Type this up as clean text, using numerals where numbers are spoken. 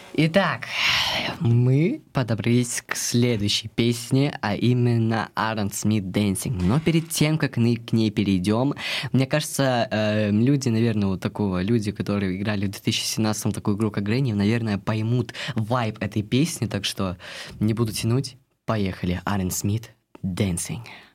Итак, мы подобрались к следующей песне, а именно Aaron Smith Dancing. Но перед тем, как мы к ней перейдем, мне кажется, люди, наверное, люди, которые играли в 2017-м такую игру, как Granny, наверное, поймут вайб этой песни, так что не буду тянуть. Поехали. Aaron Smith Dancing.